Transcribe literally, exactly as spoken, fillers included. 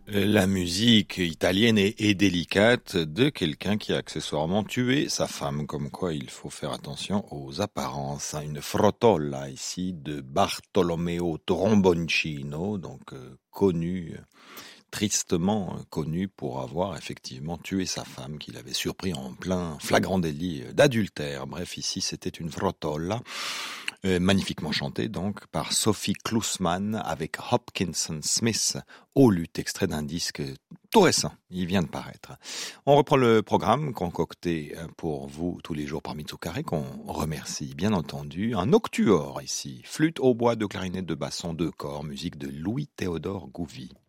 La musique italienne est, est délicate de quelqu'un qui a accessoirement tué sa femme, comme quoi il faut faire attention aux apparences. Une frottola ici de Bartolomeo Tromboncino, donc euh, connu, tristement connu pour avoir effectivement tué sa femme qu'il avait surpris en plein flagrant délit d'adultère. Bref, ici c'était une frottola. Euh, magnifiquement chanté donc par Sophie Klusman avec Hopkinson Smith au luth, extrait d'un disque tout récent, il vient de paraître. On reprend le programme concocté pour vous tous les jours par Mitsukaré, qu'on remercie bien entendu. Un octuor ici, flûte, hautbois, de clarinette, de basson, de corps, musique de Louis-Théodore Gouvy.